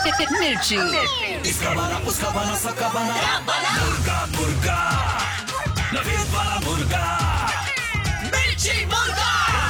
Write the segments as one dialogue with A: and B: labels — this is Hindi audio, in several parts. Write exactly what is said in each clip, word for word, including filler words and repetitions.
A: मिर्ची।
B: इसका वाला उसका वाला सबका वाला मुर्गा मुर्गा नवीद वाला मुर्गा मिर्ची मुर्गा।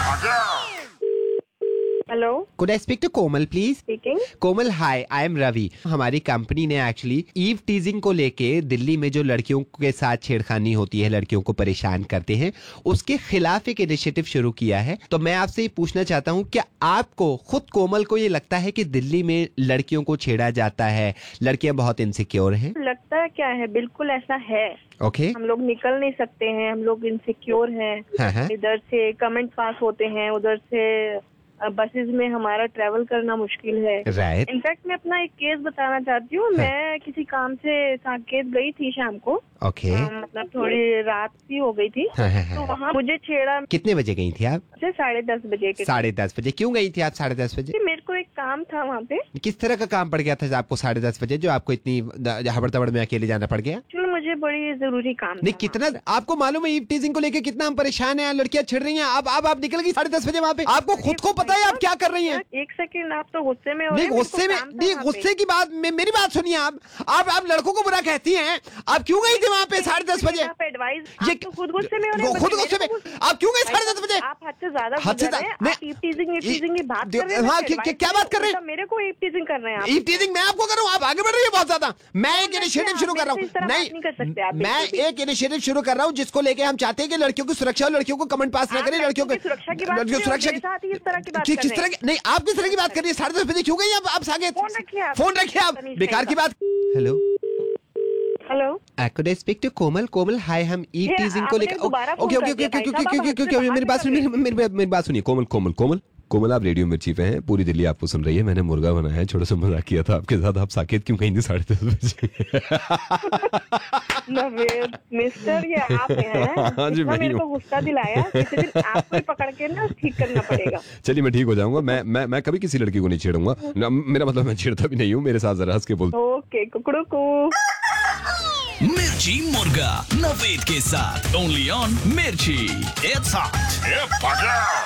C: Hello,
D: Could I speak to Komal, please?
C: Speaking.
D: Komal, hi, I am Ravi. हमारी कंपनी ने एक्चुअली ईव टीजिंग को लेके दिल्ली में जो लड़कियों के साथ छेड़खानी होती है, लड़कियों को परेशान करते हैं, उसके खिलाफ एक इनिशिएटिव शुरू किया है। तो मैं आपसे ये पूछना चाहता हूँ, क्या आपको खुद कोमल को ये लगता है कि दिल्ली में लड़कियों को छेड़ा जाता है, लड़कियां बहुत इनसिक्योर हैं?
C: लगता है क्या है, बिल्कुल ऐसा है।
D: ओके
C: हम लोग निकल नहीं सकते हैं, हम लोग इनसिक्योर हैं।
D: हाँ, हाँ।
C: इधर से कमेंट पास होते हैं, उधर से बसेस में हमारा ट्रैवल करना मुश्किल है।
D: राइट।
C: इनफैक्ट मैं अपना एक केस बताना चाहती हूँ। मैं किसी काम से साकेत गई थी शाम को।
D: ओके।
C: हाँ, मतलब थोड़ी रात सी हो गई थी।
D: हाँ, हाँ, हाँ।
C: तो वहाँ मुझे छेड़ा।
D: कितने बजे गई थी आप?
C: से साढ़े दस बजे के।
D: साढ़े दस बजे। क्यों गई थी आप साढ़े दस बजे?
C: मेरे को एक काम था वहाँ पे।
D: किस तरह का काम पड़ गया था आपको साढ़े दस बजे, जो आपको इतनी हबड़ तबड़ में अकेले जाना पड़ गया?
C: एक्चुअली मुझे बड़ी जरूरी काम
D: नहीं,
C: था।
D: कितना आपको मालूम है ईव टीजिंग को लेके कितना हम परेशान हैं, लड़कियां छिड़ रही हैं। अब अब आप निकल गई साढ़े दस बजे वहाँ पे, आपको खुद को पता है आप क्या कर रही हैं?
C: एक सेकंड, आप तो गुस्से में हो
D: नहीं,
C: रहे हैं,
D: गुस्से में
C: मेरे को काम था
D: नहीं,
C: वहाँ
D: गुस्से
C: पे।
D: की बात मे, मेरी बात सुनिए। आप आप आप लड़कों को बुरा कहती हैं। आप क्यों गई थी वहाँ पे साढ़े दस बजे?
C: आप एडवाइस,
D: ये
C: आप तो खुद गुस्से में हो रहे हैं,
D: खुद
C: बट
D: गुस्से में
C: मेरे को-
D: आप क्यों गई साढ़े दस बजे?
C: आप हद से ज्यादा
D: हद से
C: गुजर रहे हैं।
D: ज्यादा-
C: आप ईव टीजिंग ईव
D: नहीं,
C: टीजिंग की बात
D: दे-
C: कर रहे हैं।
D: हाँ,
C: मैं
D: क्या- क्या-
C: advice
D: क्या
C: दे
D: बात कर रहे हैं?
C: उल्टा मेरे को ईव टीजिंग कर रहे हैं आप।
D: ईव टीजिंग मैं आपको करूँ, आप आगे बढ़ रही है बहुत ज्यादा। मैं एक
C: नहीं,
D: इनिशिएटिव
C: आप
D: शुरू कर रहा
C: मेरे से इस तरह
D: हूँ।
C: बात नहीं कर सकते आप,
D: मैं
C: बिल्कुल भी।
D: एक इनिशिएटिव शुरू कर रहा हूँ जिसको लेके हम चाहते हैं कि लड़कियों की सुरक्षा और लड़कियों को कमेंट पास ना
C: आप
D: करें, लड़कियों
C: लड़कियों की सुरक्षा की बात
D: लड़कियों की
C: कर रहे हो,
D: सुरक्षा
C: मेरे साथ ही इस तरह की बात
D: कि-
C: कर
D: किस
C: रहे
D: तरह
C: हैं।
D: की नहीं, आप किस तरह की बात कर रही है? साढ़े दस बजे क्यों गई आप आप साकेत?
C: फोन रखिए आप।
D: फोन रखिए आप,
C: तमीज़
D: बेकार की
C: नहीं
D: बात। Hello,
C: hello,
D: Could I speak to कोमल? कोमल, हाय, हम ईव
C: ये
D: टीजिंग को
C: आपने
D: लेकर
C: दोबारा फोन
D: ओके ओके
C: कर
D: ओके
C: दिया
D: ओके
C: भाई
D: ओके
C: साहब,
D: ओके
C: आप
D: ओके
C: हमसे
D: ओके
C: बात
D: मेरी बात
C: नहीं
D: सुनिए,
C: कर
D: मेरी मेरी मेरी बात सुनिए। कोमल कोमल कोमल कोमल, आप रेडियो मिर्ची पे हैं, पूरी दिल्ली आपको सुन रही है। मैंने मुर्गा बनाया है, छोटा सा मजाक किया था आपके साथ। आप साकेत क्यों कहीं थी साढ़े दस बजे?
C: नवेद मिस्टर, ये आप हैं?
D: हाँ जी,
C: इतना
D: मैं ही
C: मेरे को
D: हूँ।
C: गुस्सा दिलाया, किसी दिन आपको ही पकड़ के ना ठीक करना पड़ेगा।
D: चलिए, मैं ठीक हो जाऊंगा। मैं मैं मैं कभी किसी लड़की को नहीं छेड़ूंगा। न- मेरा मतलब मैं छेड़ता भी नहीं हूँ। मेरे साथ जरा हंस के बोल।
C: ओके, कुकड़ू को।
B: मिर्ची मुर्गा नवीद के साथ ओनली ऑन मिर्ची। It's hot.